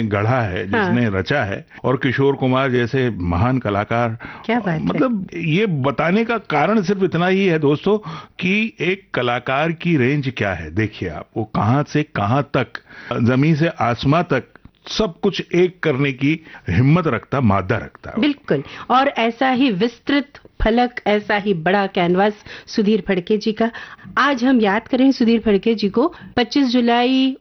गढ़ा है, जिसने रचा है, और किशोर कुमार जैसे महान कलाकार। क्या बात मतलब ये बताने का कारण सिर्फ इतना ही है दोस्तों कि एक कलाकार की रेंज क्या है। देखिए आप, वो कहां से कहां तक, जमीन से आसमां तक सब कुछ एक करने की हिम्मत रखता, मादा रखता है। बिल्कुल, और ऐसा ही विस्तृत फलक, ऐसा ही बड़ा कैनवास सुधीर फड़के जी का। आज हम याद करें सुधीर फड़के जी को। 25 जुलाई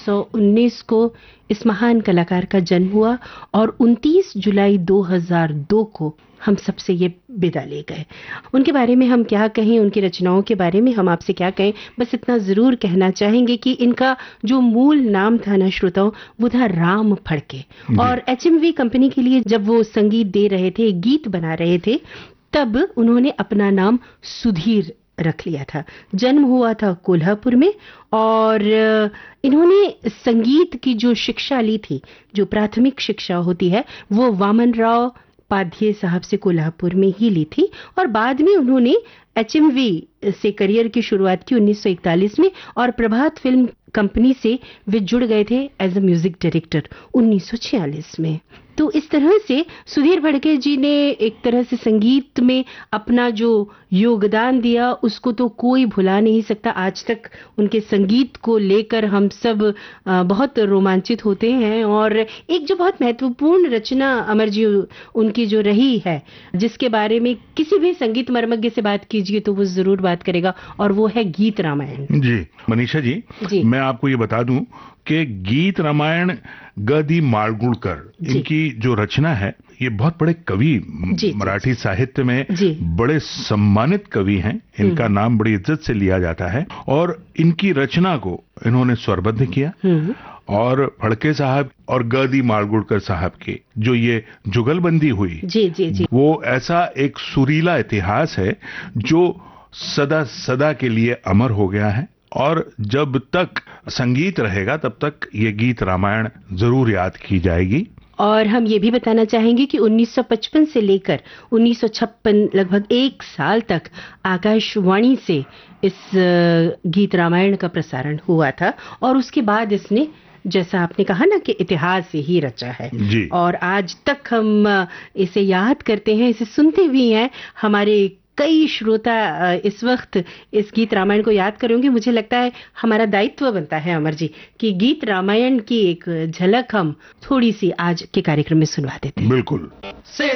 1919 को इस महान कलाकार का जन्म हुआ और 29 जुलाई 2002 को हम सबसे ये विदा ले गए। उनके बारे में हम क्या कहें, उनकी रचनाओं के बारे में हम आपसे क्या कहें, बस इतना जरूर कहना चाहेंगे कि इनका जो मूल नाम था ना श्रोताओं, वो था राम फड़के। और HMV कंपनी के लिए जब वो संगीत दे रहे थे, गीत बना रहे थे, तब उन्होंने अपना नाम सुधीर रख लिया था। जन्म हुआ था कोल्हापुर में और इन्होंने संगीत की जो शिक्षा ली थी, जो प्राथमिक शिक्षा होती है, वो वामन राव पाध्ये साहब से कोल्हापुर में ही ली थी। और बाद में उन्होंने HMV से करियर की शुरुआत की 1941 में और प्रभात फिल्म कंपनी से वे जुड़ गए थे एज अ म्यूजिक डायरेक्टर 1946 में। तो इस तरह से सुधीर फड़के जी ने एक तरह से संगीत में अपना जो योगदान दिया, उसको तो कोई भुला नहीं सकता। आज तक उनके संगीत को लेकर हम सब बहुत रोमांचित होते हैं। और एक जो बहुत महत्वपूर्ण रचना अमर जी उनकी जो रही है, जिसके बारे में किसी भी संगीत मर्मज्ञ से बात कीजिए तो वो जरूर बात करेगा, और वो है गीत रामायण। जी मनीषा जी, मैं आपको ये बता दूं कि गीत रामायण ग.दी. माडगूळकर, इनकी जो रचना है, ये बहुत बड़े कवि मराठी साहित्य में बड़े सम्मानित कवि हैं। इनका नाम बड़ी इज्जत से लिया जाता है और इनकी रचना को इन्होंने स्वरबद्ध किया। और फड़के साहब और ग.दी. माडगूळकर साहब की जो ये जुगलबंदी हुई, वो ऐसा एक सुरीला इतिहास है जो सदा सदा के लिए अमर हो गया है। और जब तक संगीत रहेगा तब तक ये गीत रामायण जरूर याद की जाएगी। और हम ये भी बताना चाहेंगे कि 1955 से लेकर 1956 लगभग 1 साल तक आकाशवाणी से इस गीत रामायण का प्रसारण हुआ था। और उसके बाद इसने, जैसा आपने कहा ना, कि इतिहास ही रचा है जी। और आज तक हम इसे याद करते हैं, इसे सुनते भी हैं। हमारे कई श्रोता इस वक्त इस गीत रामायण को याद करेंगे। मुझे लगता है हमारा दायित्व बनता है अमर जी कि गीत रामायण की एक झलक हम थोड़ी सी आज के कार्यक्रम में सुनवा देते हैं। बिल्कुल।